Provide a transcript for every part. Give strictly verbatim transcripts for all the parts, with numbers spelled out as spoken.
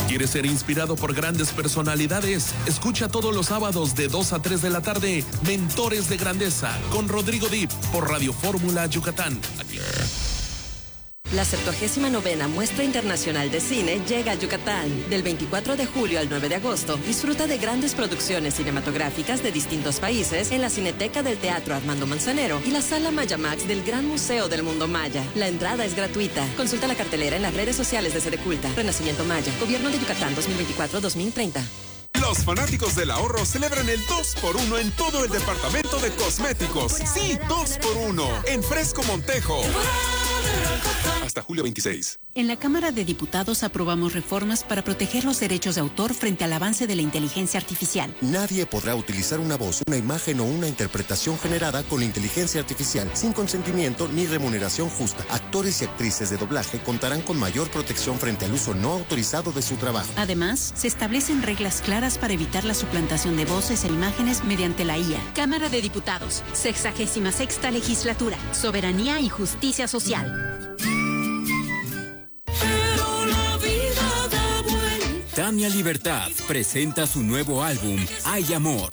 ¿Quieres ser inspirado por grandes personalidades? Escucha todos los sábados de dos a tres de la tarde Mentores de Grandeza con Rodrigo Dip por Radio Fórmula Yucatán. Aquí. La septuagésima novena Muestra Internacional de Cine llega a Yucatán. Del veinticuatro de julio al nueve de agosto, disfruta de grandes producciones cinematográficas de distintos países en la Cineteca del Teatro Armando Manzanero y la Sala Maya Max del Gran Museo del Mundo Maya. La entrada es gratuita. Consulta la cartelera en las redes sociales de Sedeculta. Renacimiento Maya. Gobierno de Yucatán dos mil veinticuatro a dos mil treinta. Los fanáticos del ahorro celebran el dos por uno en todo el departamento de cosméticos. Sí, dos por uno en Fresco Montejo. Hasta julio veintiséis. En la Cámara de Diputados aprobamos reformas para proteger los derechos de autor frente al avance de la inteligencia artificial. Nadie podrá utilizar una voz, una imagen o una interpretación generada con inteligencia artificial sin consentimiento ni remuneración justa. Actores y actrices de doblaje contarán con mayor protección frente al uso no autorizado de su trabajo. Además, se establecen reglas claras para evitar la suplantación de voces e imágenes mediante la I A. Cámara de Diputados, sexagésima sexta legislatura, soberanía y justicia social. Tania Libertad presenta su nuevo álbum, Hay Amor.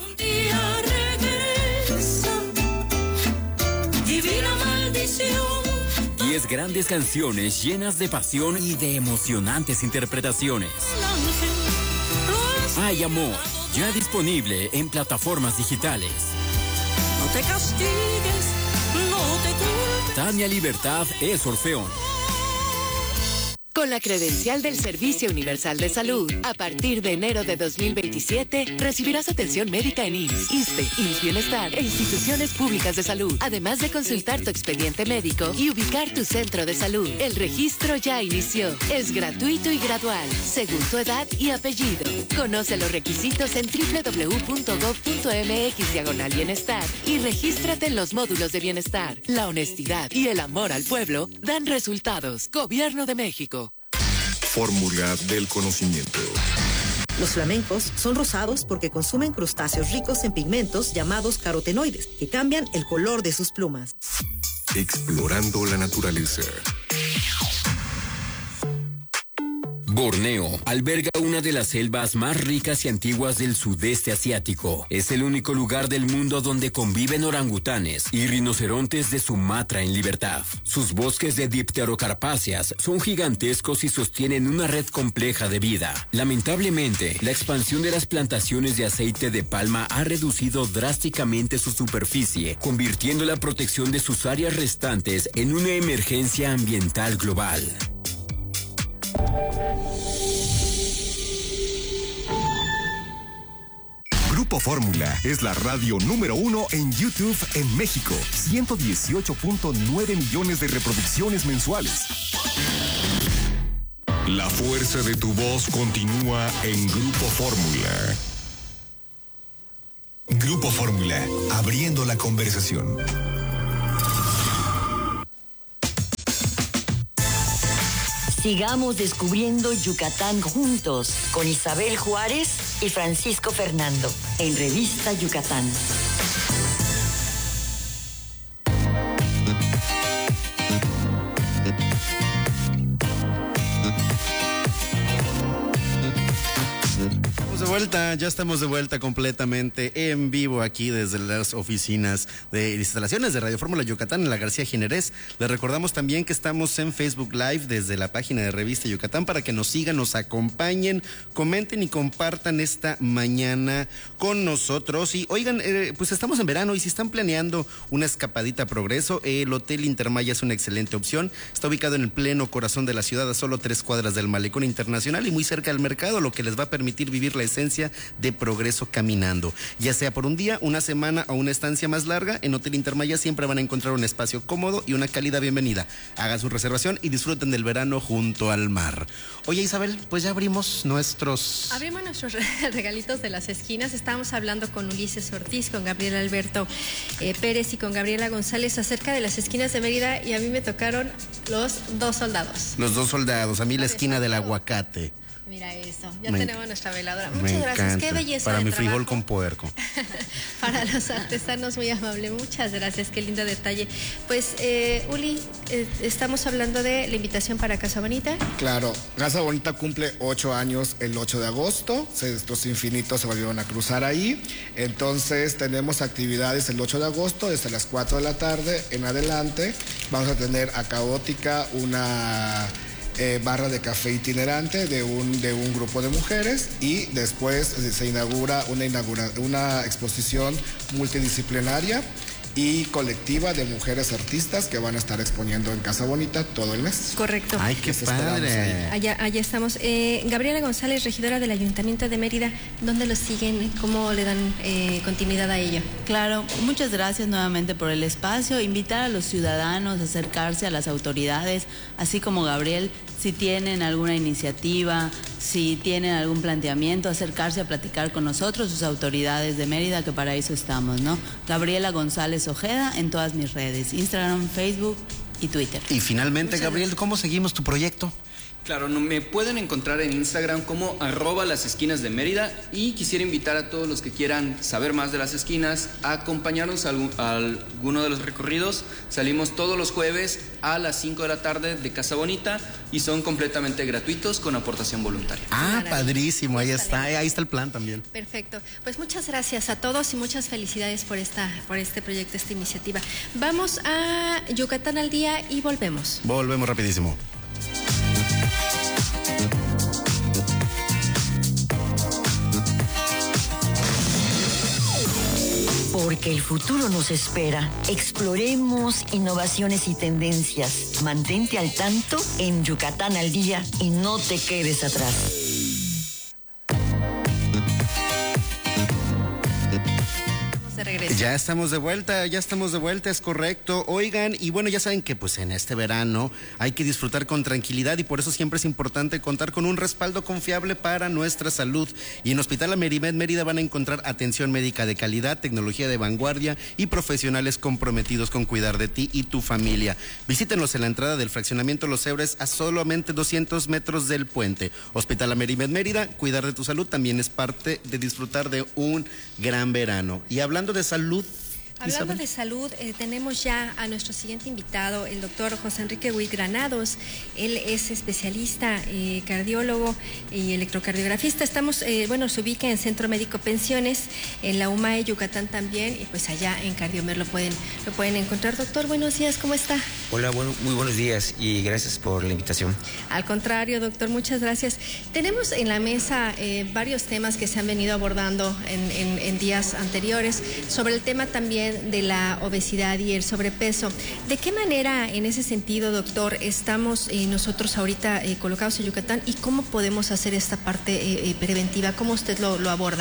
Diez grandes canciones llenas de pasión y de emocionantes interpretaciones. Hay Amor, ya disponible en plataformas digitales. No te castigues, no te culpes. Tania Libertad es Orfeón. Con la credencial del Servicio Universal de Salud, a partir de enero de dos mil veintisiete, recibirás atención médica en I M S S, ISSSTE, I M S S Bienestar e instituciones públicas de salud, además de consultar tu expediente médico y ubicar tu centro de salud. El registro ya inició. Es gratuito y gradual, según tu edad y apellido. Conoce los requisitos en doble u doble u doble u punto gob punto eme equis diagonal bienestar y regístrate en los módulos de bienestar. La honestidad y el amor al pueblo dan resultados. Gobierno de México. Fórmula del conocimiento. Los flamencos son rosados porque consumen crustáceos ricos en pigmentos llamados carotenoides, que cambian el color de sus plumas. Explorando la naturaleza. Borneo alberga una de las selvas más ricas y antiguas del sudeste asiático. Es el único lugar del mundo donde conviven orangutanes y rinocerontes de Sumatra en libertad. Sus bosques de dipterocarpáceas son gigantescos y sostienen una red compleja de vida. Lamentablemente, la expansión de las plantaciones de aceite de palma ha reducido drásticamente su superficie, convirtiendo la protección de sus áreas restantes en una emergencia ambiental global. Grupo Fórmula es la radio número uno en YouTube en México. ciento dieciocho punto nueve millones de reproducciones mensuales. La fuerza de tu voz continúa en Grupo Fórmula. Grupo Fórmula, abriendo la conversación. Sigamos descubriendo Yucatán juntos con Isabel Juárez y Francisco Fernando en Revista Yucatán. De vuelta, ya estamos de vuelta completamente en vivo aquí desde las oficinas de instalaciones de Radio Fórmula Yucatán en la García Ginerés. Les recordamos también que estamos en Facebook Live desde la página de Revista Yucatán para que nos sigan, nos acompañen, comenten y compartan esta mañana con nosotros. Y oigan, eh, pues estamos en verano y si están planeando una escapadita a Progreso, eh, el Hotel Intermaya es una excelente opción. Está ubicado en el pleno corazón de la ciudad, a solo tres cuadras del Malecón Internacional y muy cerca del mercado, lo que les va a permitir vivir la esencia de Progreso caminando. Ya sea por un día, una semana o una estancia más larga, en Hotel Intermaya siempre van a encontrar un espacio cómodo y una cálida bienvenida. Hagan su reservación y disfruten del verano junto al mar. Oye, Isabel, pues ya abrimos nuestros... Abrimos nuestros regalitos de las esquinas. Estábamos hablando con Ulises Ortiz, con Gabriel Alberto eh, Pérez y con Gabriela González acerca de las esquinas de Mérida y a mí me tocaron los dos soldados. Los dos soldados, a mí la esquina del aguacate. Mira eso, ya Me tenemos nuestra veladora. Muchas Me gracias, encanta. qué belleza. Para de mi trabajo. frijol con puerco. Para los artesanos, muy amable. Muchas gracias, qué lindo detalle. Pues, eh, Uli, eh, estamos hablando de la invitación para Casa Bonita. Claro, Casa Bonita cumple ocho años el ocho de agosto. Se, estos infinitos se volvieron a cruzar ahí. Entonces, tenemos actividades el ocho de agosto, desde las cuatro de la tarde en adelante. Vamos a tener a Caótica una eh, barra de café itinerante de un, de un grupo de mujeres, y después se inaugura una, inaugura, una exposición multidisciplinaria y colectiva de mujeres artistas que van a estar exponiendo en Casa Bonita todo el mes. Correcto. Ay, qué padre. Allá, allá estamos. Eh, Gabriela González, regidora del Ayuntamiento de Mérida, ¿dónde los siguen? ¿Cómo le dan eh, continuidad a ello? Claro, muchas gracias nuevamente por el espacio. Invitar a los ciudadanos a acercarse a las autoridades, así como Gabriel, si tienen alguna iniciativa, si tienen algún planteamiento, acercarse a platicar con nosotros, sus autoridades de Mérida, que para eso estamos, ¿no? Gabriela González Ojeda en todas mis redes, Instagram, Facebook y Twitter. Y finalmente, Muchas Gabriel, gracias. ¿cómo seguimos tu proyecto? Claro, no, me pueden encontrar en Instagram como arroba las esquinas de Mérida, y quisiera invitar a todos los que quieran saber más de las esquinas a acompañarnos a, algún, a alguno de los recorridos. Salimos todos los jueves a las cinco de la tarde de Casa Bonita y son completamente gratuitos con aportación voluntaria. Ah, padrísimo, ahí está, ahí está el plan también. Perfecto. Pues muchas gracias a todos y muchas felicidades por, esta, por este proyecto, esta iniciativa. Vamos a Yucatán al día y volvemos. Volvemos rapidísimo. Porque el futuro nos espera. Exploremos innovaciones y tendencias. Mantente al tanto en Yucatán al día y no te quedes atrás. De regreso. Ya estamos de vuelta, ya estamos de vuelta, es correcto. Oigan, y bueno, ya saben que pues en este verano hay que disfrutar con tranquilidad, y por eso siempre es importante contar con un respaldo confiable para nuestra salud. Y en Hospital Amerimed Mérida van a encontrar atención médica de calidad, tecnología de vanguardia y profesionales comprometidos con cuidar de ti y tu familia. Visítenos en la entrada del fraccionamiento Los Ebres, a solamente doscientos metros del puente. Hospital Amerimed Mérida, cuidar de tu salud también es parte de disfrutar de un gran verano. Y hablando de salud, Hablando Isabel. de salud, eh, tenemos ya a nuestro siguiente invitado, el doctor José Enrique Huit Granados. Él es especialista, eh, cardiólogo y electrocardiografista. Estamos, eh, bueno, se ubica en Centro Médico Pensiones, en la UMAE Yucatán también, y pues allá en Cardiomer lo pueden, lo pueden encontrar. Doctor, buenos días, ¿cómo está? Hola, bueno, muy buenos días y gracias por la invitación. Al contrario, doctor, muchas gracias. Tenemos en la mesa eh, varios temas que se han venido abordando en, en, en días anteriores, sobre el tema también de la obesidad y el sobrepeso. ¿De qué manera, en ese sentido, doctor, estamos eh, nosotros ahorita eh, colocados en Yucatán, y cómo podemos hacer esta parte eh, preventiva? ¿Cómo usted lo, lo aborda?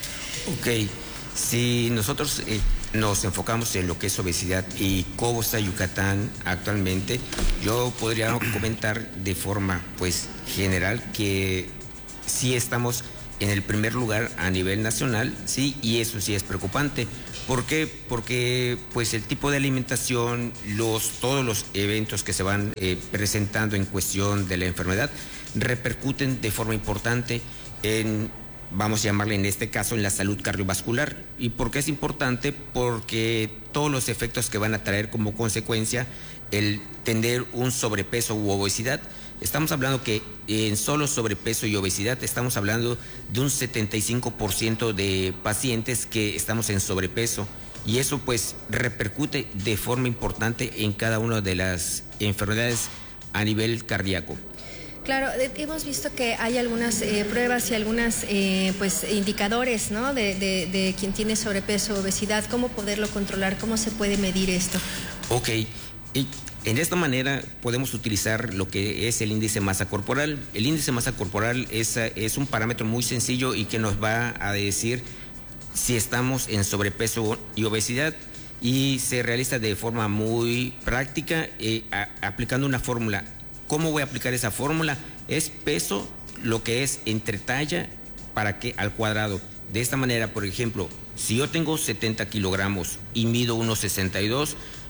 Ok, si nosotros eh, nos enfocamos en lo que es obesidad y cómo está Yucatán actualmente, yo podría comentar de forma pues general que sí estamos en el primer lugar a nivel nacional, sí, y eso sí es preocupante. ¿Por qué? Porque pues el tipo de alimentación, los, todos los eventos que se van eh, presentando en cuestión de la enfermedad repercuten de forma importante en, vamos a llamarle en este caso, en la salud cardiovascular. ¿Y por qué es importante? Porque todos los efectos que van a traer como consecuencia el tener un sobrepeso u obesidad. Estamos hablando que en solo sobrepeso y obesidad estamos hablando de un setenta y cinco por ciento de pacientes que estamos en sobrepeso, y eso pues repercute de forma importante en cada una de las enfermedades a nivel cardíaco. Claro, eh, hemos visto que hay algunas eh, pruebas y algunas eh, pues indicadores, ¿no? De, de, de quien tiene sobrepeso o obesidad. ¿Cómo poderlo controlar? ¿Cómo se puede medir esto? Ok, y en esta manera podemos utilizar lo que es el índice masa corporal. El índice masa corporal es, es un parámetro muy sencillo y que nos va a decir si estamos en sobrepeso y obesidad, y se realiza de forma muy práctica eh, a, aplicando una fórmula. ¿Cómo voy a aplicar esa fórmula? Es peso, lo que es entre talla para que al cuadrado. De esta manera, por ejemplo, si yo tengo setenta kilogramos y mido uno sesenta y dos,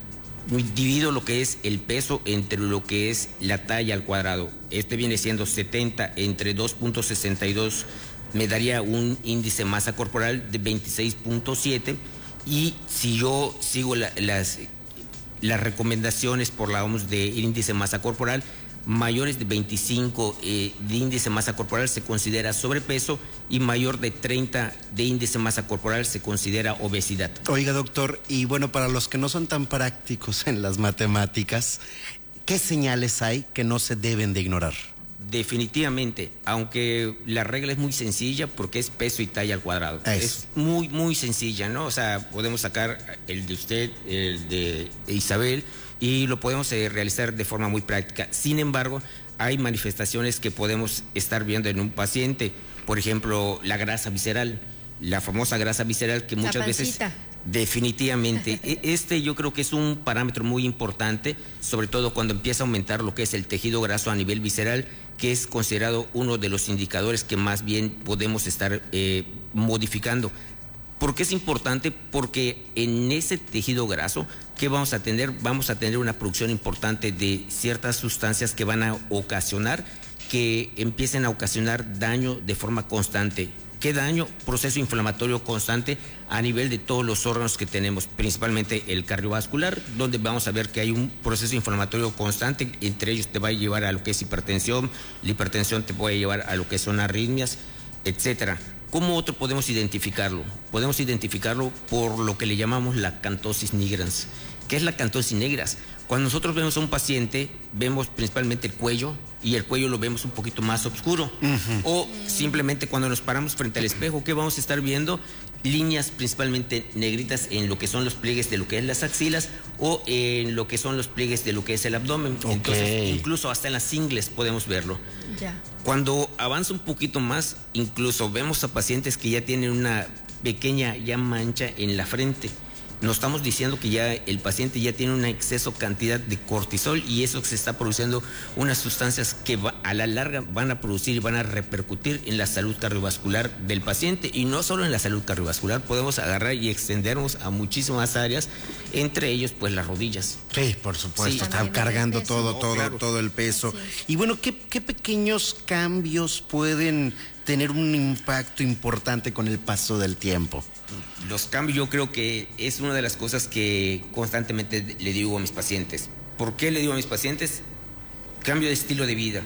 divido lo que es el peso entre lo que es la talla al cuadrado. Este viene siendo setenta entre dos punto sesenta y dos, me daría un índice de masa corporal de veintiséis punto siete, y si yo sigo la, las, las recomendaciones por la O M S del índice de masa corporal, mayores de veinticinco eh, de índice de masa corporal se considera sobrepeso, y mayor de treinta de índice de masa corporal se considera obesidad. Oiga, doctor, y bueno, para los que no son tan prácticos en las matemáticas, ¿qué señales hay que no se deben de ignorar? Definitivamente, aunque la regla es muy sencilla porque es peso y talla al cuadrado. Es, es muy, muy sencilla, ¿no? O sea, podemos sacar el de usted, el de Isabel, y lo podemos eh, realizar de forma muy práctica. Sin embargo, hay manifestaciones que podemos estar viendo en un paciente, por ejemplo, la grasa visceral, la famosa grasa visceral que muchas veces... Definitivamente, este yo creo que es un parámetro muy importante, sobre todo cuando empieza a aumentar lo que es el tejido graso a nivel visceral, que es considerado uno de los indicadores que más bien podemos estar eh, modificando. ¿Por qué es importante? Porque en ese tejido graso, ¿qué vamos a tener? Vamos a tener una producción importante de ciertas sustancias que van a ocasionar, que empiecen a ocasionar daño de forma constante. ¿Qué daño? Proceso inflamatorio constante a nivel de todos los órganos que tenemos, principalmente el cardiovascular, donde vamos a ver que hay un proceso inflamatorio constante, entre ellos te va a llevar a lo que es hipertensión, la hipertensión te puede llevar a lo que son arritmias, etcétera. ¿Cómo otro podemos identificarlo? Podemos identificarlo por lo que le llamamos la acantosis nigrans. ¿Qué es la acantosis nigrans? Cuando nosotros vemos a un paciente, vemos principalmente el cuello, y el cuello lo vemos un poquito más oscuro. Uh-huh. O simplemente cuando nos paramos frente al espejo, ¿qué vamos a estar viendo? Líneas principalmente negritas en lo que son los pliegues de lo que es las axilas, o en lo que son los pliegues de lo que es el abdomen. Okay. Entonces, incluso hasta en las ingles podemos verlo. Ya. Cuando avanza un poquito más, incluso vemos a pacientes que ya tienen una pequeña ya mancha en la frente. Nos estamos diciendo que ya el paciente ya tiene una exceso cantidad de cortisol, y eso se está produciendo unas sustancias que va, a la larga van a producir y van a repercutir en la salud cardiovascular del paciente. Y no solo en la salud cardiovascular, podemos agarrar y extendernos a muchísimas áreas, entre ellos pues las rodillas. Sí, por supuesto, sí, están cargando todo, no, todo, claro. todo el peso. Sí. Y bueno, ¿qué, qué pequeños cambios pueden tener un impacto importante con el paso del tiempo? Los cambios, yo creo que es una de las cosas que constantemente le digo a mis pacientes. ¿Por qué le digo a mis pacientes? Cambio de estilo de vida.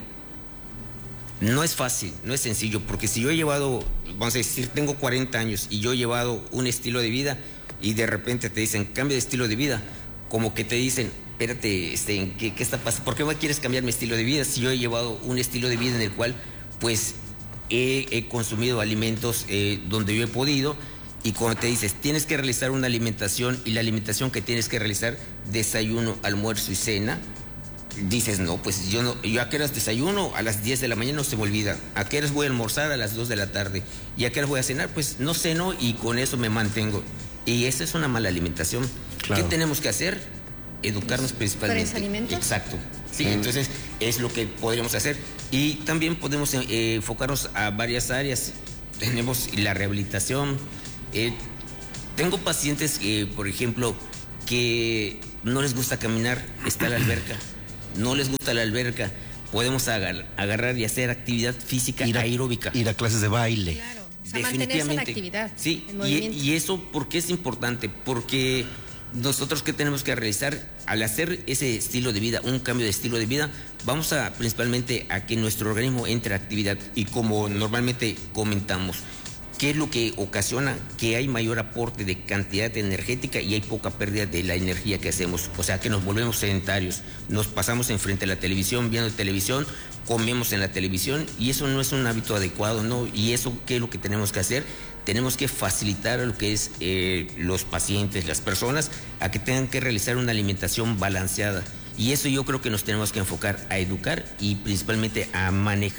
No es fácil, no es sencillo, porque si yo he llevado, vamos a decir, tengo cuarenta años y yo he llevado un estilo de vida, y de repente te dicen cambio de estilo de vida, como que te dicen, espérate, este, ¿qué, qué está pasando? ¿Por qué quieres cambiar mi estilo de vida si yo he llevado un estilo de vida en el cual pues he, he consumido alimentos eh, donde yo he podido? Y cuando te dices, tienes que realizar una alimentación, y la alimentación que tienes que realizar, desayuno, almuerzo y cena, dices, no, pues yo no, yo a qué horas desayuno, a las diez de la mañana, no se me olvida. ¿A qué horas voy a almorzar? A las dos de la tarde. ¿Y a qué horas voy a cenar? Pues no ceno, y con eso me mantengo. Y esa es una mala alimentación. Claro. ¿Qué tenemos que hacer? Educarnos principalmente. ¿Tres alimentos? Exacto. Sí, mm. Entonces es lo que podríamos hacer. Y también podemos eh, enfocarnos a varias áreas. Tenemos la rehabilitación. Eh, tengo pacientes, eh, por ejemplo, que no les gusta caminar, está la alberca, no les gusta la alberca, podemos agar, agarrar y hacer actividad física ir a, aeróbica. Ir a clases de baile. Claro, o sea, definitivamente. En actividad, sí, y, y eso, ¿por qué es importante? Porque nosotros, ¿qué tenemos que realizar? Al hacer ese estilo de vida, un cambio de estilo de vida, vamos a principalmente a que nuestro organismo entre a actividad, y como normalmente comentamos, ¿qué es lo que ocasiona? Que hay mayor aporte de cantidad energética y hay poca pérdida de la energía que hacemos. O sea, que nos volvemos sedentarios. Nos pasamos enfrente a la televisión, viendo televisión, comemos en la televisión, y eso no es un hábito adecuado, ¿no? Y eso, ¿qué es lo que tenemos que hacer? Tenemos que facilitar a lo que es eh, los pacientes, las personas, a que tengan que realizar una alimentación balanceada. Y eso yo creo que nos tenemos que enfocar a educar, y principalmente a manejar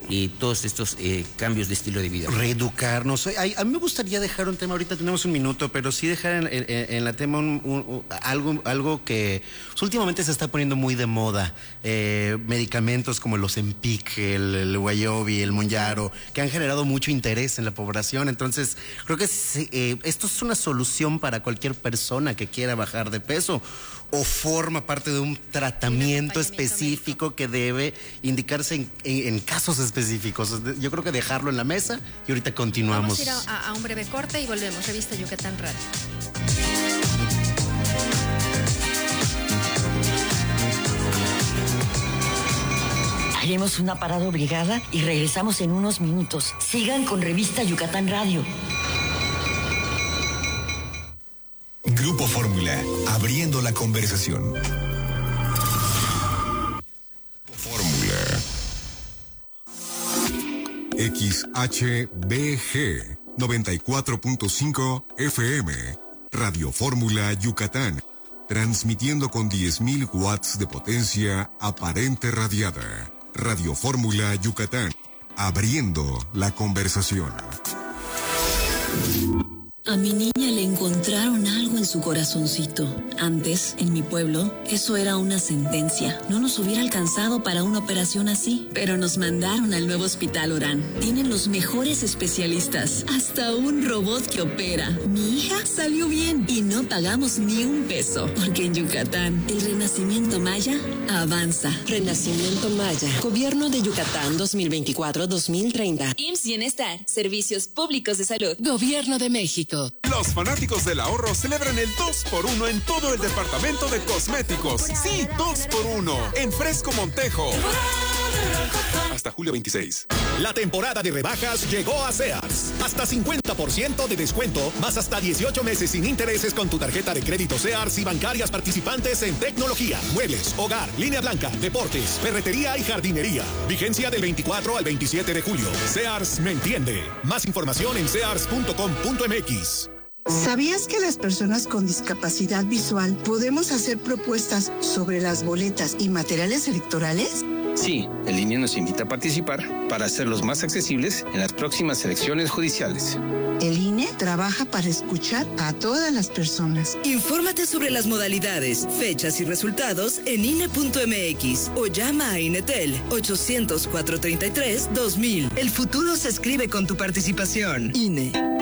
eh, todos estos eh, cambios de estilo de vida. Reeducarnos. Ay, a mí me gustaría dejar un tema, ahorita tenemos un minuto, pero sí dejar en, en, en la tema un, un, un, algo, algo que pues, últimamente se está poniendo muy de moda. Eh, medicamentos como los Empic, el, el Wegovy, el Mounjaro, que han generado mucho interés en la población. Entonces, creo que sí, eh, esto es una solución para cualquier persona que quiera bajar de peso, o forma parte de un tratamiento específico que debe indicarse en, en, en casos específicos. Yo creo que dejarlo en la mesa y ahorita continuamos. Vamos a ir a, a un breve corte y volvemos. Revista Yucatán Radio. Haremos una parada obligada y regresamos en unos minutos. Sigan con Revista Yucatán Radio. Grupo Fórmula, abriendo la conversación. Fórmula. X H B G noventa y cuatro punto cinco F M. Radio Fórmula Yucatán. Transmitiendo con diez mil watts de potencia aparente radiada. Radio Fórmula Yucatán. Abriendo la conversación. A mi niña le encontraron algo en su corazoncito. Antes, en mi pueblo, eso era una sentencia. No nos hubiera alcanzado para una operación así. Pero nos mandaron al nuevo Hospital Orán. Tienen los mejores especialistas. Hasta un robot que opera. Mi hija salió bien y no pagamos ni un peso. Porque en Yucatán, el renacimiento maya avanza. Renacimiento Maya. Gobierno de Yucatán dos mil veinticuatro a dos mil treinta. I M S S Bienestar. Servicios Públicos de Salud. Gobierno de México. Los fanáticos del ahorro celebran el dos por uno en todo el departamento de cosméticos. Sí, dos por uno en Fresco Montejo. Hasta julio veintiséis. La temporada de rebajas llegó a Sears. Hasta cincuenta por ciento de descuento, más hasta dieciocho meses sin intereses con tu tarjeta de crédito Sears y bancarias participantes en tecnología, muebles, hogar, línea blanca, deportes, ferretería y jardinería. Vigencia del veinticuatro al veintisiete de julio. Sears me entiende. Más información en sears punto com punto m x. ¿Sabías que las personas con discapacidad visual podemos hacer propuestas sobre las boletas y materiales electorales? Sí, el I N E nos invita a participar para hacerlos más accesibles en las próximas elecciones judiciales. El I N E trabaja para escuchar a todas las personas. Infórmate sobre las modalidades, fechas y resultados en I N E punto m x o llama a Inetel ochocientos, cuatrocientos treinta y tres, dos mil. El futuro se escribe con tu participación. I N E.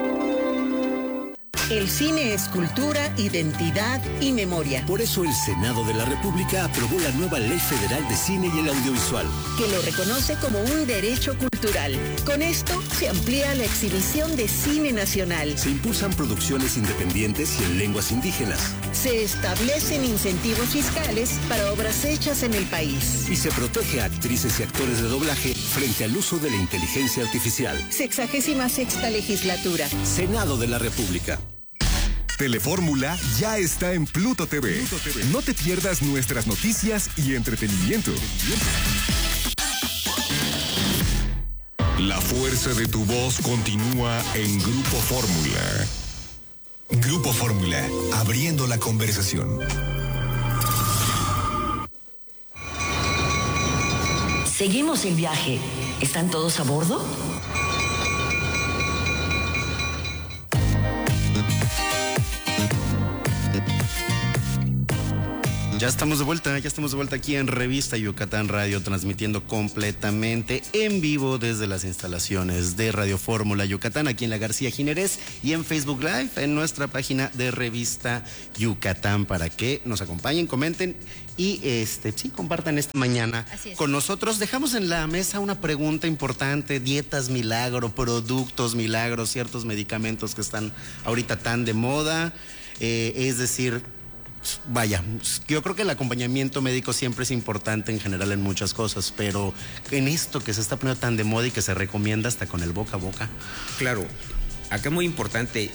El cine es cultura, identidad y memoria. Por eso el Senado de la República aprobó la nueva Ley Federal de Cine y el Audiovisual, que lo reconoce como un derecho cultural. Con esto se amplía la exhibición de cine nacional. Se impulsan producciones independientes y en lenguas indígenas. Se establecen incentivos fiscales para obras hechas en el país. Y se protege a actrices y actores de doblaje frente al uso de la inteligencia artificial. Sexagésima sexta legislatura. Senado de la República. Telefórmula ya está en Pluto T V. Pluto T V. No te pierdas nuestras noticias y entretenimiento. La fuerza de tu voz continúa en Grupo Fórmula. Grupo Fórmula, abriendo la conversación. Seguimos el viaje. ¿Están todos a bordo? Ya estamos de vuelta, ya estamos de vuelta aquí en Revista Yucatán Radio, transmitiendo completamente en vivo desde las instalaciones de Radio Fórmula Yucatán, aquí en la García Ginerés, y en Facebook Live, en nuestra página de Revista Yucatán, para que nos acompañen, comenten y este sí compartan esta mañana con nosotros. Dejamos en la mesa una pregunta importante: dietas milagro, productos milagros, ciertos medicamentos que están ahorita tan de moda, eh, es decir... Vaya, yo creo que el acompañamiento médico siempre es importante en general en muchas cosas, pero en esto que se está poniendo tan de moda y que se recomienda hasta con el boca a boca. Claro, acá muy importante,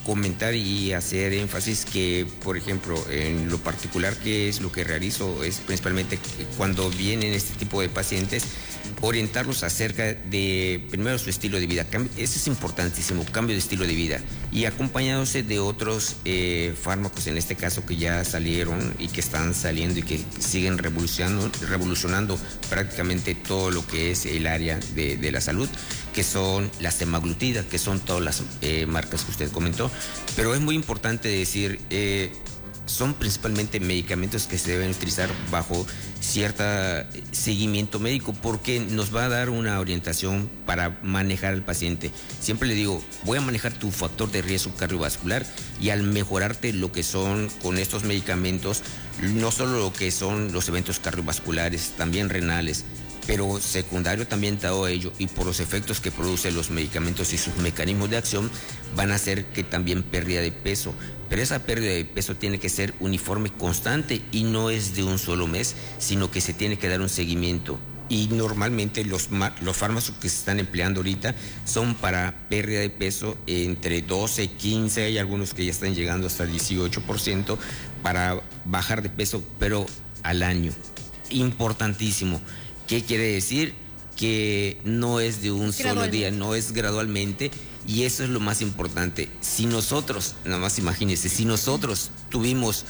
comentar y hacer énfasis que, por ejemplo, en lo particular que es lo que realizo es principalmente cuando vienen este tipo de pacientes, orientarlos acerca de, primero, su estilo de vida. Eso es importantísimo, cambio de estilo de vida. Y acompañándose de otros eh, fármacos, en este caso, que ya salieron y que están saliendo y que siguen revolucionando, revolucionando prácticamente todo lo que es el área de, de la salud, que son las semaglutidas, que son todas las eh, marcas que usted comentó. Pero es muy importante decir, eh, son principalmente medicamentos que se deben utilizar bajo cierto seguimiento médico, porque nos va a dar una orientación para manejar al paciente. Siempre le digo, voy a manejar tu factor de riesgo cardiovascular, y al mejorarte lo que son con estos medicamentos, no solo lo que son los eventos cardiovasculares, también renales, pero secundario también todo ello, y por los efectos que producen los medicamentos y sus mecanismos de acción, van a hacer que también pérdida de peso. Pero esa pérdida de peso tiene que ser uniforme, constante, y no es de un solo mes, sino que se tiene que dar un seguimiento. Y normalmente los, los fármacos que se están empleando ahorita son para pérdida de peso entre doce, quince, hay algunos que ya están llegando hasta el dieciocho por ciento para bajar de peso, pero al año. Importantísimo. ¿Qué quiere decir? Que no es de un solo día, no es gradualmente, y eso es lo más importante. Si nosotros, nada más imagínense, si nosotros tuvimos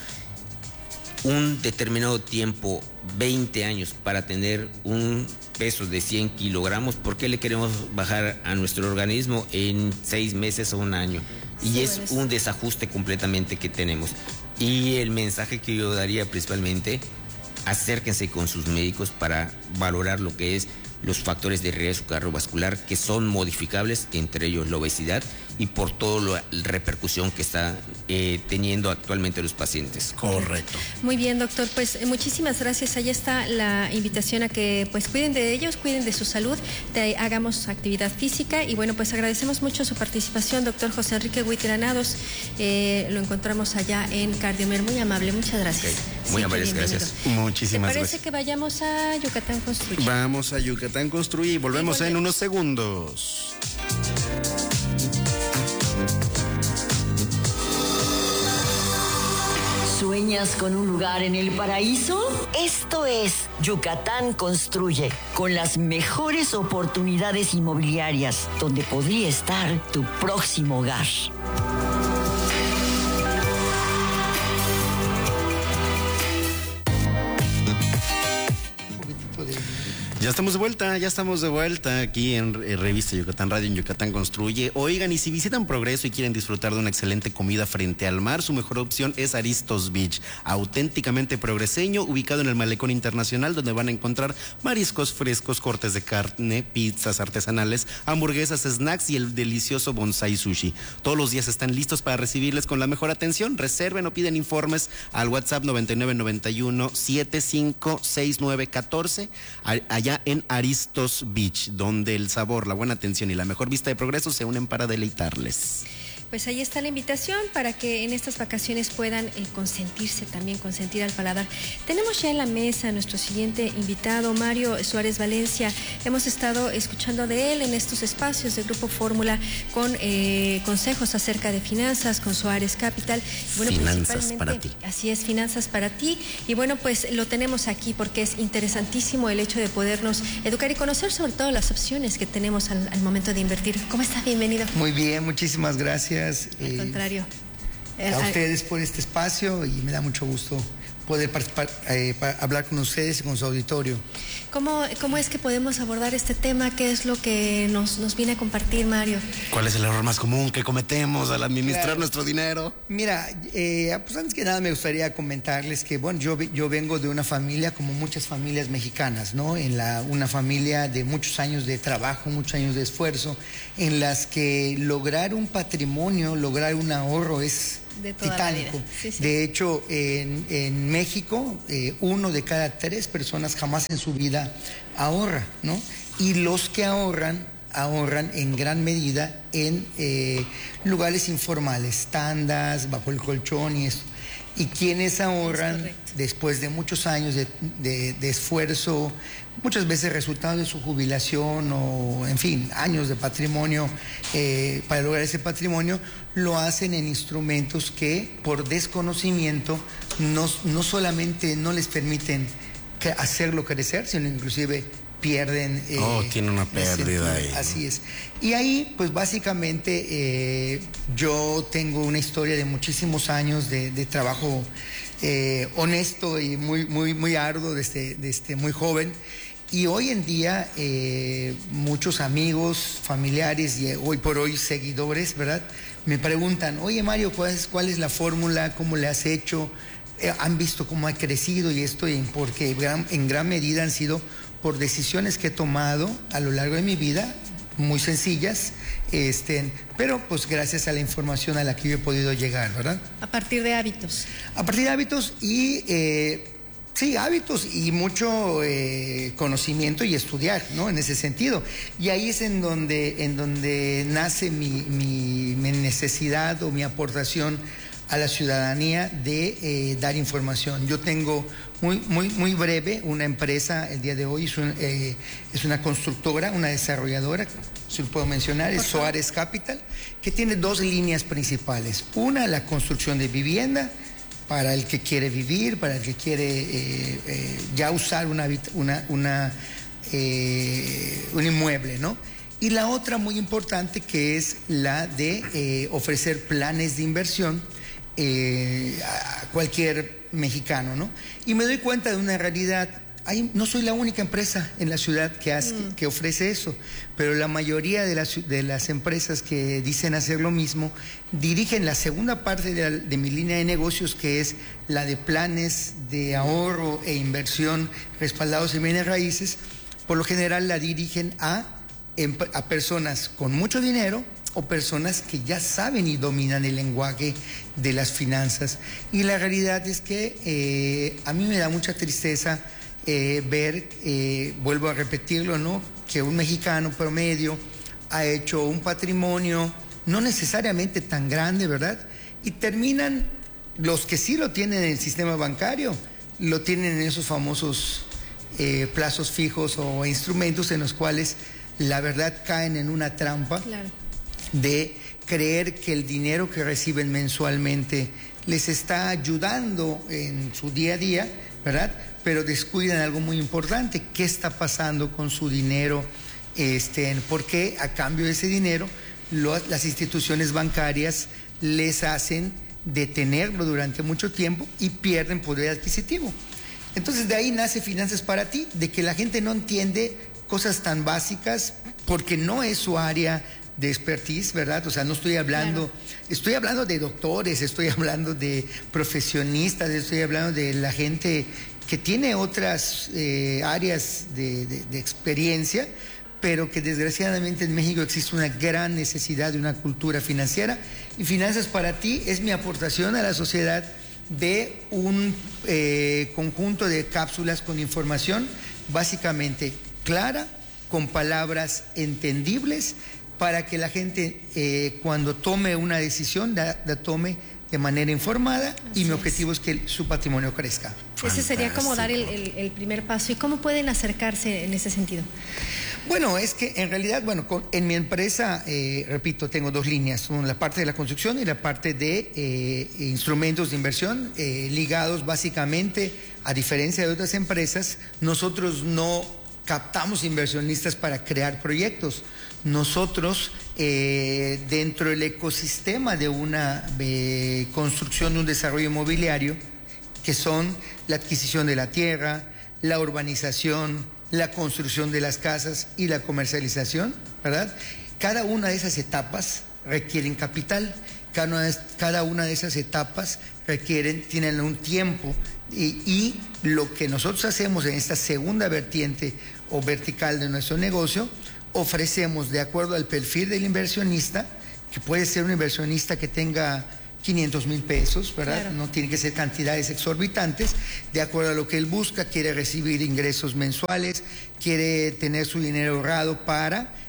un determinado tiempo, veinte años, para tener un peso de cien kilogramos, ¿por qué le queremos bajar a nuestro organismo en seis meses o un año? Y sí, es un desajuste completamente que tenemos. Y el mensaje que yo daría principalmente, acérquense con sus médicos para valorar lo que es los factores de riesgo cardiovascular, que son modificables, entre ellos la obesidad, y por toda la repercusión que está eh, teniendo actualmente los pacientes. Correcto. Muy bien, doctor, pues muchísimas gracias. Ahí está la invitación a que pues cuiden de ellos, cuiden de su salud, de, hagamos actividad física, y bueno, pues agradecemos mucho su participación, doctor José Enrique Huit Granados. Eh, lo encontramos allá en Cardiomer. Muy amable, muchas gracias. Okay. Muy amables, gracias. Muchísimas gracias. gracias. ¿Te parece que vayamos a Yucatán Construye? Vamos a Yucatán Construye y volvemos, y volvemos en unos segundos. ¿Sueñas con un lugar en el paraíso? Esto es Yucatán Construye, con las mejores oportunidades inmobiliarias, donde podría estar tu próximo hogar. Ya estamos de vuelta, ya estamos de vuelta aquí en Revista Yucatán Radio, en Yucatán Construye. Oigan, y si visitan Progreso y quieren disfrutar de una excelente comida frente al mar, su mejor opción es Aristos Beach, auténticamente progreseño, ubicado en el Malecón Internacional, donde van a encontrar mariscos frescos, cortes de carne, pizzas artesanales, hamburguesas, snacks y el delicioso bonsai sushi. Todos los días están listos para recibirles con la mejor atención. Reserven o piden informes al WhatsApp noventa y nueve noventa y uno setenta y cinco sesenta y nueve catorce, allá en Aristos Beach, donde el sabor, la buena atención y la mejor vista de Progreso se unen para deleitarles. Pues ahí está la invitación para que en estas vacaciones puedan eh, consentirse también, consentir al paladar. Tenemos ya en la mesa a nuestro siguiente invitado, Mario Suárez Valencia. Hemos estado escuchando de él en estos espacios de Grupo Fórmula con eh, consejos acerca de finanzas con Suárez Capital. Bueno, finanzas para ti. Así es, finanzas para ti. Y bueno, pues lo tenemos aquí porque es interesantísimo el hecho de podernos educar y conocer sobre todo las opciones que tenemos al, al momento de invertir. ¿Cómo está? Bienvenido. Muy bien, muchísimas gracias. Al eh, contrario. A ustedes por este espacio, y me da mucho gusto poder participar, eh, para hablar con ustedes y con su auditorio. ¿Cómo, ¿Cómo es que podemos abordar este tema? ¿Qué es lo que nos, nos viene a compartir, Mario? ¿Cuál es el error más común que cometemos al administrar claro. nuestro dinero? Mira, eh, pues antes que nada me gustaría comentarles que, bueno, yo, yo vengo de una familia como muchas familias mexicanas, ¿no? En la, una familia de muchos años de trabajo, muchos años de esfuerzo, en las que lograr un patrimonio, lograr un ahorro es de toda titánico. La vida. Sí, sí. De hecho, en, en México, eh, uno de cada tres personas jamás en su vida ahorra, ¿no? Y los que ahorran, ahorran en gran medida en eh, lugares informales, tandas, bajo el colchón y esto. y quienes ahorran después de muchos años de, de, de esfuerzo, muchas veces resultado de su jubilación o, en fin, años de patrimonio, eh, para lograr ese patrimonio, lo hacen en instrumentos que por desconocimiento no, no solamente no les permiten hacerlo crecer, sino inclusive pierden. Eh, oh, tiene una pérdida ahí. Así es. Y ahí, pues básicamente, eh, yo tengo una historia de muchísimos años de, de trabajo eh, honesto y muy, muy, muy arduo desde, desde muy joven. Y hoy en día, eh, muchos amigos, familiares y hoy por hoy seguidores, ¿verdad?, me preguntan, oye Mario, ¿cuál es, cuál es la fórmula? ¿Cómo le has hecho? Eh, ¿Han visto cómo ha crecido? Y esto, porque gran, en gran medida han sido por decisiones que he tomado a lo largo de mi vida, muy sencillas, este, pero pues gracias a la información a la que yo he podido llegar, ¿verdad? A partir de hábitos. A partir de hábitos y, eh, sí, hábitos y mucho eh, conocimiento y estudiar, ¿no? En ese sentido. Y ahí es en donde, en donde nace mi, mi, mi necesidad o mi aportación a la ciudadanía de eh, dar información. Yo tengo muy, muy, muy breve una empresa el día de hoy, es, un, eh, es una constructora, una desarrolladora, si lo puedo mencionar, es Soares Capital, que tiene dos líneas principales. Una, la construcción de vivienda para el que quiere vivir, para el que quiere eh, eh, ya usar una, una, una, eh, un inmueble, ¿no? Y la otra muy importante, que es la de eh, ofrecer planes de inversión Eh, a cualquier mexicano, ¿no? Y me doy cuenta de una realidad. Hay, no soy la única empresa en la ciudad que, hace, mm. que ofrece eso, pero la mayoría de las, de las empresas que dicen hacer lo mismo dirigen la segunda parte de, la, de mi línea de negocios, que es la de planes de ahorro e inversión respaldados en bienes raíces. Por lo general la dirigen a, a personas con mucho dinero o personas que ya saben y dominan el lenguaje de las finanzas. Y la realidad es que eh, a mí me da mucha tristeza eh, ver, eh, vuelvo a repetirlo, ¿no?, que un mexicano promedio ha hecho un patrimonio no necesariamente tan grande, ¿verdad? Y terminan, los que sí lo tienen en el sistema bancario, lo tienen en esos famosos eh, plazos fijos o instrumentos en los cuales la verdad caen en una trampa. Claro. De creer que el dinero que reciben mensualmente les está ayudando en su día a día, ¿verdad? Pero descuidan algo muy importante: qué está pasando con su dinero, este, porque a cambio de ese dinero lo, las instituciones bancarias les hacen detenerlo durante mucho tiempo y pierden poder adquisitivo. Entonces de ahí nace Finanzas para Ti, de que la gente no entiende cosas tan básicas porque no es su área de expertise, ¿verdad? O sea, no estoy hablando, claro. estoy hablando de doctores, estoy hablando de profesionistas, estoy hablando de la gente que tiene otras eh, áreas de, de, de experiencia, pero que desgraciadamente en México existe una gran necesidad de una cultura financiera, y Finanzas para Ti es mi aportación a la sociedad de un eh, conjunto de cápsulas con información básicamente clara, con palabras entendibles, para que la gente eh, cuando tome una decisión la, la tome de manera informada. Así y mi objetivo es. es que su patrimonio crezca. Ese sería como dar el, el, el primer paso. ¿Y cómo pueden acercarse en ese sentido? Bueno, es que en realidad, bueno, con, en mi empresa, eh, repito, tengo dos líneas, la parte de la construcción y la parte de eh, instrumentos de inversión, eh, ligados básicamente, a diferencia de otras empresas, nosotros no captamos inversionistas para crear proyectos. Nosotros, eh, dentro del ecosistema de una eh, construcción de un desarrollo inmobiliario, que son la adquisición de la tierra, la urbanización, la construcción de las casas y la comercialización, ¿verdad? Cada una de esas etapas requieren capital, cada una de, cada una de esas etapas requieren, tienen un tiempo, y, y lo que nosotros hacemos en esta segunda vertiente o vertical de nuestro negocio, ofrecemos de acuerdo al perfil del inversionista, que puede ser un inversionista que tenga quinientos mil pesos, ¿verdad? Claro. No tiene que ser cantidades exorbitantes, de acuerdo a lo que él busca, quiere recibir ingresos mensuales, quiere tener su dinero ahorrado para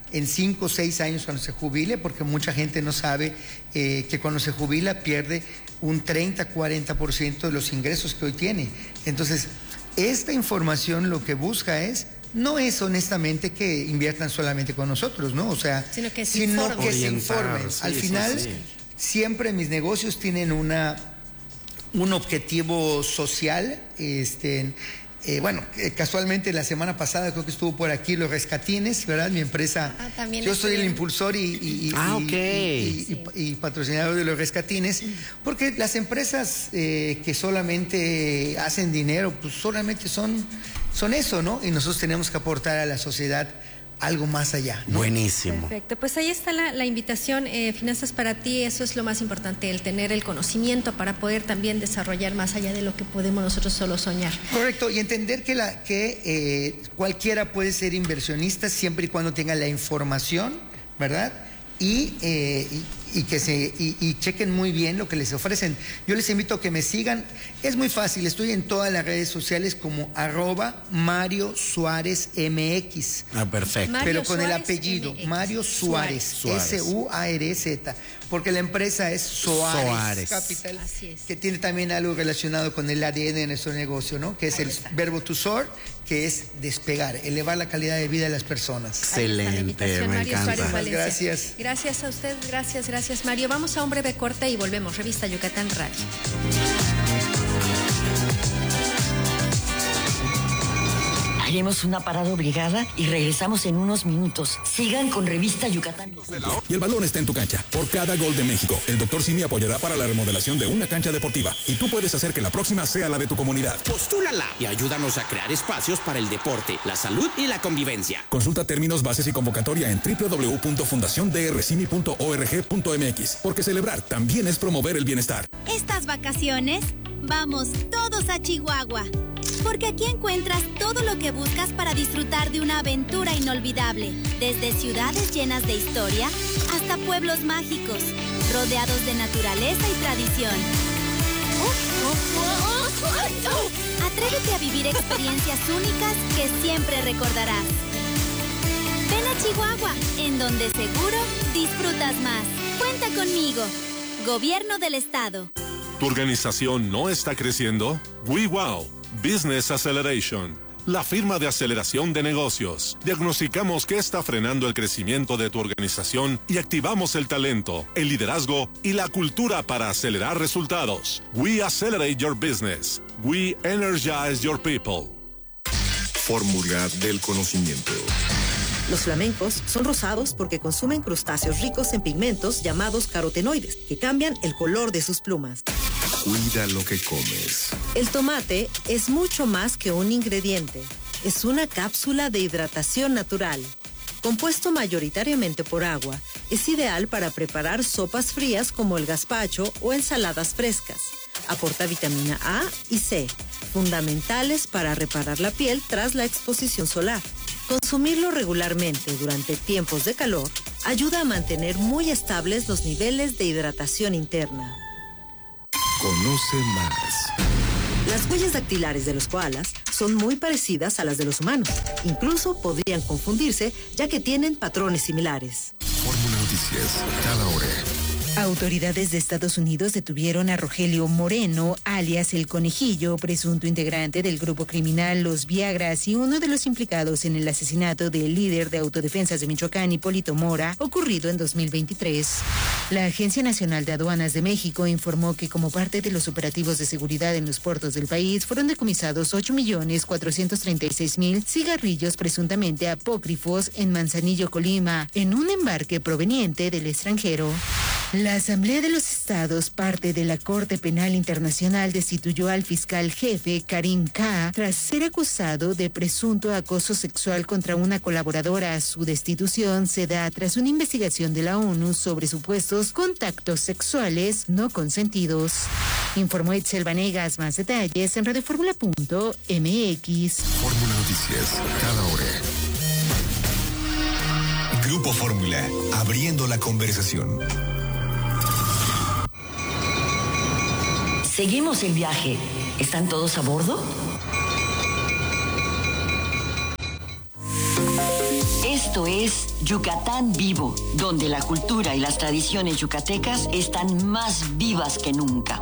en cinco o seis años cuando se jubile, porque mucha gente no sabe eh, que cuando se jubila pierde un treinta a cuarenta por ciento de los ingresos que hoy tiene. Entonces, esta información lo que busca es, no es honestamente que inviertan solamente con nosotros, ¿no? O sea, sino que se sino informen. que se informen. Sí, Al sí, final, sí. siempre mis negocios tienen una, un objetivo social, este... Eh, bueno, eh, casualmente la semana pasada creo que estuvo por aquí Los Rescatines, ¿verdad? Mi empresa, Ah, también yo estoy soy el en- impulsor y, y- y- Ah, y- ok. y- y- y- y patrocinador de Los Rescatines, porque las empresas eh, que solamente hacen dinero, pues solamente son, son eso, ¿no? Y nosotros tenemos que aportar a la sociedad algo más allá, ¿no? Buenísimo. Perfecto, pues ahí está la, la invitación, eh, Finanzas para ti, eso es lo más importante, el tener el conocimiento para poder también desarrollar más allá de lo que podemos nosotros solo soñar. Correcto, y entender que, la, que eh, cualquiera puede ser inversionista siempre y cuando tenga la información, ¿verdad? Y, eh, y, y que se y, y chequen muy bien lo que les ofrecen. Yo les invito a que me sigan. Es muy fácil, estoy en todas las redes sociales como arroba Mario Suárez M X. Ah, perfecto. Mario Pero con el Suárez apellido, M X. Mario Suárez, Suárez. S U A R Z, porque la empresa es Suárez, Suárez. Capital, Así es. que tiene también algo relacionado con el A D N de nuestro negocio, ¿no? Que es Ahí el está. verbo to soar, que es despegar, elevar la calidad de vida de las personas. Ahí está la Excelente, invitación, me Mario encanta. Suárez Valencia. Gracias. Gracias a usted, gracias, gracias Mario. Vamos a un breve corte y volvemos. Revista Yucatán Radio. Haremos una parada obligada y regresamos en unos minutos. Sigan con Revista Yucatán. Y el balón está en tu cancha. Por cada gol de México, el doctor Simi apoyará para la remodelación de una cancha deportiva. Y tú puedes hacer que la próxima sea la de tu comunidad. Postúlala y ayúdanos a crear espacios para el deporte, la salud y la convivencia. Consulta términos, bases y convocatoria en doble u doble u doble u punto fundación d r cimi punto org punto m x. Porque celebrar también es promover el bienestar. Estas vacaciones, vamos todos a Chihuahua. Porque aquí encuentras todo lo que buscas para disfrutar de una aventura inolvidable. Desde ciudades llenas de historia hasta pueblos mágicos, rodeados de naturaleza y tradición. Atrévete a vivir experiencias únicas que siempre recordarás. Ven a Chihuahua, en donde seguro disfrutas más. Cuenta conmigo. Gobierno del Estado. ¿Tu organización no está creciendo? WeWow Business Acceleration, la firma de aceleración de negocios. Diagnosticamos qué está frenando el crecimiento de tu organización y activamos el talento, el liderazgo y la cultura para acelerar resultados. We accelerate your business. We energize your people. Fórmula del conocimiento. Los flamencos son rosados porque consumen crustáceos ricos en pigmentos llamados carotenoides, que cambian el color de sus plumas. Cuida lo que comes. El tomate es mucho más que un ingrediente. Es una cápsula de hidratación natural. Compuesto mayoritariamente por agua, es ideal para preparar sopas frías como el gazpacho o ensaladas frescas. Aporta vitamina A y C, fundamentales para reparar la piel tras la exposición solar. Consumirlo regularmente durante tiempos de calor ayuda a mantener muy estables los niveles de hidratación interna. Conoce más. Las huellas dactilares de los koalas son muy parecidas a las de los humanos. Incluso podrían confundirse, ya que tienen patrones similares. Fórmula Noticias, cada hora. Autoridades de Estados Unidos detuvieron a Rogelio Moreno, alias El Conejillo, presunto integrante del grupo criminal Los Viagras y uno de los implicados en el asesinato del líder de autodefensas de Michoacán, Hipólito Mora, ocurrido en dos mil veintitrés. La Agencia Nacional de Aduanas de México informó que como parte de los operativos de seguridad en los puertos del país fueron decomisados ocho millones cuatrocientos treinta y seis mil cigarrillos presuntamente apócrifos en Manzanillo, Colima, en un embarque proveniente del extranjero. La Asamblea de los Estados, parte de la Corte Penal Internacional, destituyó al fiscal jefe Karim K. tras ser acusado de presunto acoso sexual contra una colaboradora. Su destitución se da tras una investigación de la ONU sobre supuestos contactos sexuales no consentidos. Informó Itzel Vanegas. Más detalles en radioformula punto m x. Fórmula Noticias, cada hora. Grupo Fórmula, abriendo la conversación. Seguimos el viaje. ¿Están todos a bordo? Esto Esto es Yucatán Vivo, donde la cultura y las tradiciones yucatecas están más vivas que nunca.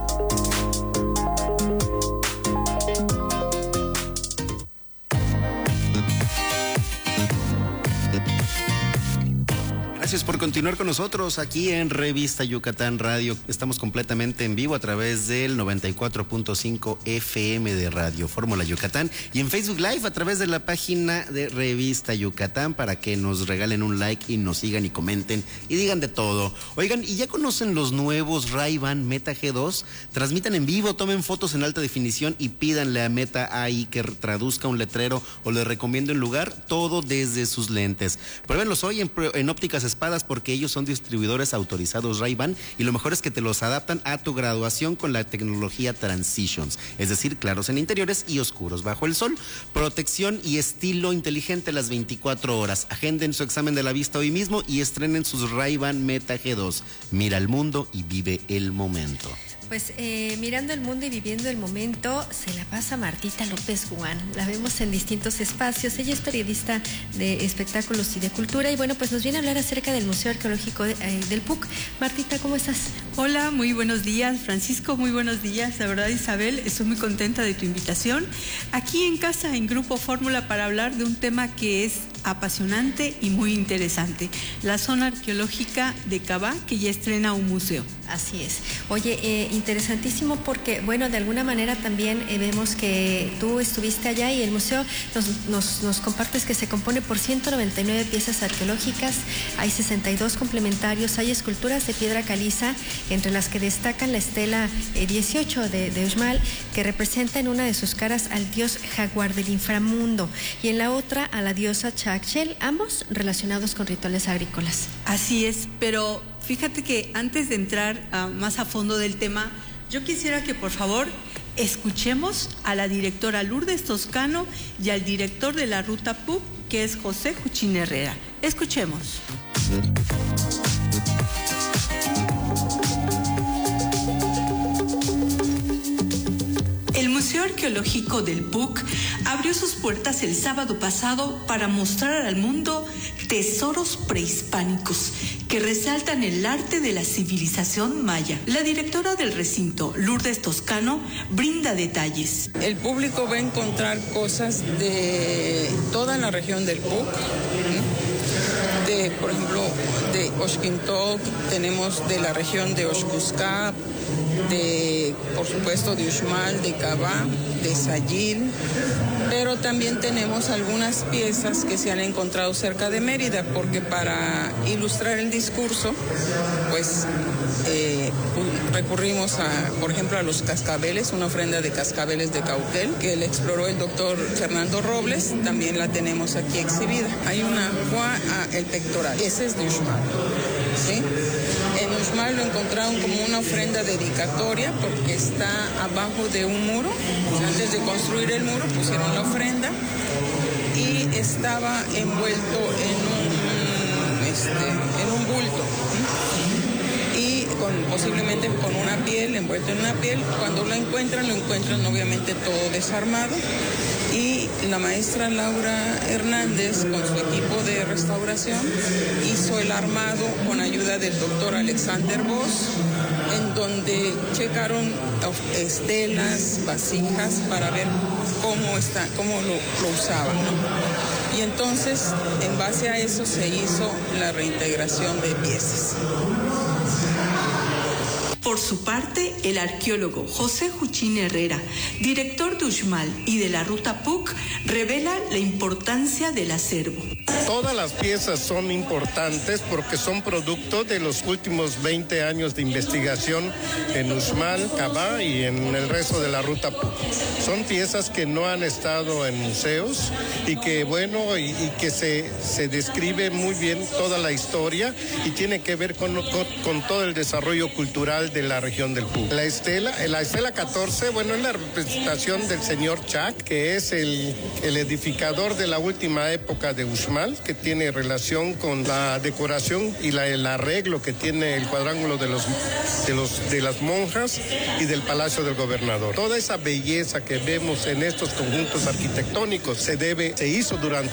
Gracias por continuar con nosotros aquí en Revista Yucatán Radio. Estamos completamente en vivo a través del noventa y cuatro punto cinco F M de Radio Fórmula Yucatán y en Facebook Live a través de la página de Revista Yucatán para que nos regalen un like y nos sigan y comenten y digan de todo. Oigan, ¿y ya conocen los nuevos Ray-Ban Meta G dos? Transmitan en vivo, tomen fotos en alta definición y pídanle a Meta A I que traduzca un letrero o les recomiende un lugar, todo desde sus lentes. Pruébenlos hoy en, en Ópticas Espadas porque ellos son distribuidores autorizados Ray-Ban y lo mejor es que te los adaptan a tu graduación con la tecnología Transitions, es decir, claros en interiores y oscuros bajo el sol, protección y estilo inteligente las veinticuatro horas. Agenden su examen de la vista hoy mismo y estrenen sus Ray-Ban Meta G dos. Mira el mundo y vive el momento. Pues eh, mirando el mundo y viviendo el momento, se la pasa Martita López Guán. La vemos en distintos espacios. Ella es periodista de espectáculos y de cultura. Y bueno, pues nos viene a hablar acerca del Museo Arqueológico de, eh, del P U C. Martita, ¿cómo estás? Hola, muy buenos días. Francisco, muy buenos días. La verdad, Isabel, estoy muy contenta de tu invitación. Aquí en casa, en Grupo Fórmula, para hablar de un tema que es apasionante y muy interesante. La zona arqueológica de Cabá, que ya estrena un museo. Así es. Oye, eh, interesantísimo porque, bueno, de alguna manera también eh, vemos que tú estuviste allá y el museo nos, nos, nos compartes que se compone por ciento noventa y nueve piezas arqueológicas, hay sesenta y dos complementarios, hay esculturas de piedra caliza, entre las que destacan la estela eh, dieciocho de, de Uxmal, que representa en una de sus caras al dios jaguar del inframundo y en la otra a la diosa Chakchel, ambos relacionados con rituales agrícolas. Así es, pero fíjate que antes de entrar uh, más a fondo del tema, yo quisiera que por favor escuchemos a la directora Lourdes Toscano y al director de la Ruta P U C, que es José Juchín Herrera. Escuchemos. El Museo Arqueológico del P U C abrió sus puertas el sábado pasado para mostrar al mundo tesoros prehispánicos que resaltan el arte de la civilización maya. La directora del recinto, Lourdes Toscano, brinda detalles. El público va a encontrar cosas de toda la región del P U C, de, por ejemplo, de Oxquintoc, tenemos de la región de Oxcuscap, de, por supuesto, de Uxmal, de Cabá, de Sayil, pero también tenemos algunas piezas que se han encontrado cerca de Mérida, porque para ilustrar el discurso, pues eh, recurrimos a, por ejemplo, a los cascabeles, una ofrenda de cascabeles de Cauquel, que le exploró el doctor Fernando Robles, también la tenemos aquí exhibida. Hay una Juá, ah, el pectoral, ese es de Uxmal, ¿sí? En Uxmal lo encontraron como una ofrenda dedicatoria porque está abajo de un muro. Antes de construir el muro pusieron la ofrenda y estaba envuelto en un, este, en un bulto. Y con, posiblemente con una piel, envuelto en una piel. Cuando lo encuentran, lo encuentran obviamente todo desarmado. Y la maestra Laura Hernández, con su equipo de restauración, hizo el armado con ayuda del doctor Alexander Voss, en donde checaron estelas, vasijas, para ver cómo, está, cómo lo, lo usaban, ¿no? Y entonces, en base a eso, se hizo la reintegración de piezas. Por su parte, el arqueólogo José Juchín Herrera, director de Uxmal y de la Ruta P U C, revela la importancia del acervo. Todas las piezas son importantes porque son producto de los últimos veinte años de investigación en Uxmal, Cabá y en el resto de la Ruta P U C. Son piezas que no han estado en museos y que, bueno, y, y que se, se describe muy bien toda la historia y tiene que ver con, con, con todo el desarrollo cultural de la región del P U C. La estela, la estela catorce, bueno, es la representación del señor Chac, que es el, el edificador de la última época de Uxmal, que tiene relación con la decoración y la, el arreglo que tiene el cuadrángulo de los, de los de las monjas y del Palacio del Gobernador. Toda esa belleza que vemos en estos conjuntos arquitectónicos se debe, se hizo durante